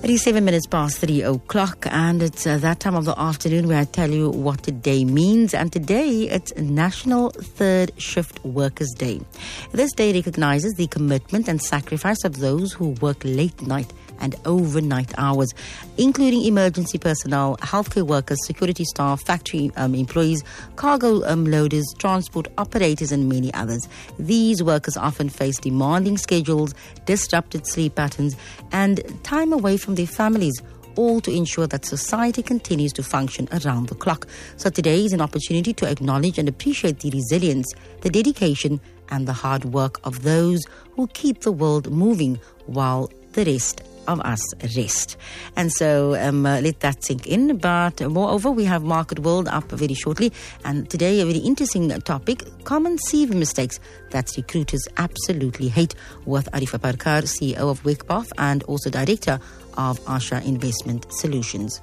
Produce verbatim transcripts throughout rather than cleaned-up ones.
It is seven minutes past three o'clock, and it's uh, that time of the afternoon where I tell you what today means. And today, it's National Third Shift Workers' Day. This day recognizes the commitment and sacrifice of those who work late night and overnight hours, including emergency personnel, healthcare workers, security staff, factory um, employees, cargo um, loaders, transport operators, and many others. These workers often face demanding schedules, disrupted sleep patterns, and time away from their families, all to ensure that society continues to function around the clock. So today is an opportunity to acknowledge and appreciate the resilience, the dedication, and the hard work of those who keep the world moving while the rest of us rest. And so um, uh, let that sink in. But moreover, we have Market World up very shortly. And today, a very interesting topic, common C V mistakes that recruiters absolutely hate, with Arifa Parkar, C E O of Wickbuff and also Director of Asha Investment Solutions.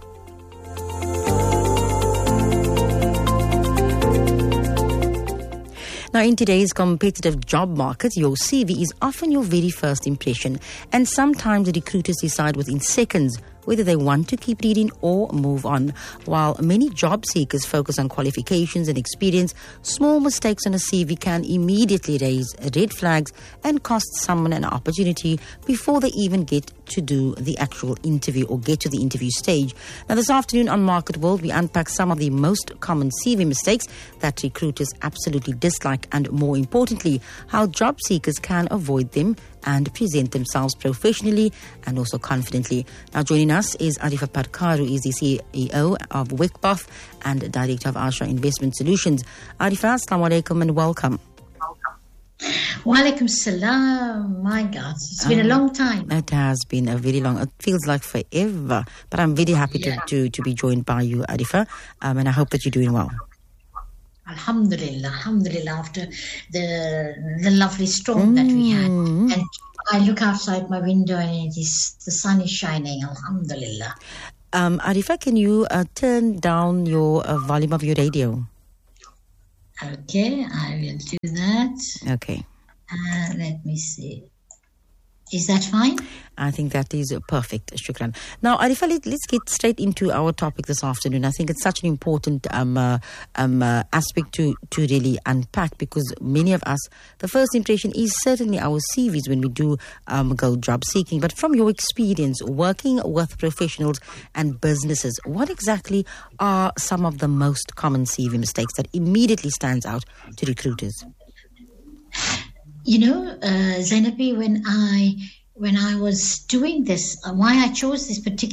Now, in today's competitive job market, your C V is often your very first impression, and sometimes the recruiters decide within seconds whether they want to keep reading or move on. While many job seekers focus on qualifications and experience, small mistakes on a C V can immediately raise red flags and cost someone an opportunity before they even get to do the actual interview or get to the interview stage. Now, this afternoon on Market World, we unpack some of the most common C V mistakes that recruiters absolutely dislike, and more importantly, how job seekers can avoid them and present themselves professionally and also confidently. Now, joining us is Arifa Parkar, who is the C E O of Wickbuff and Director of Asha Investment Solutions. Arifa, assalamu alaikum and welcome. Wa alaikum salam. My God, it's been um, a long time. It has been a very long, it feels like forever. But I'm very happy yeah. to, to, to be joined by you, Arifa, um, and I hope that you're doing well. Alhamdulillah, alhamdulillah, after the the lovely storm mm. that we had. And I look outside my window and it is, the sun is shining, alhamdulillah. Um, Arifa, can you uh, turn down your uh, volume of your radio? Okay, I will do that. Okay. Uh, let me see. Is that fine? I think that is perfect, Shukran. Now, Arifa, let, let's get straight into our topic this afternoon. I think it's such an important um, uh, um, uh, aspect to, to really unpack, because many of us, the first impression is certainly our C Vs when we do um, go job seeking. But from your experience working with professionals and businesses, what exactly are some of the most common C V mistakes that immediately stands out to recruiters? You know, uh, Zainabi, when I when I was doing this, uh, why I chose this particular